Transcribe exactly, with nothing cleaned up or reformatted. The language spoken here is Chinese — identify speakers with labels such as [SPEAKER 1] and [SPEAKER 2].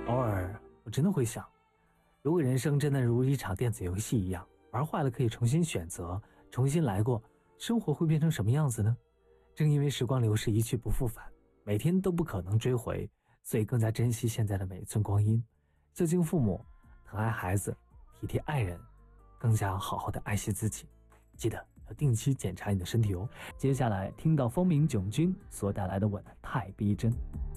[SPEAKER 1] 偶尔我真的会想，如果人生真的如一场电子游戏一样，玩坏了可以重新选择，重新来过，生活会变成什么样子呢？正因为时光流逝一去不复返，每天都不可能追回，所以更加珍惜现在的每一寸光阴，孝敬父母，疼爱孩子，体贴爱人，更加好好的爱惜自己。记得要定期检查你的身体哦。接下来听到风鸣囧君所带来的吻太逼真。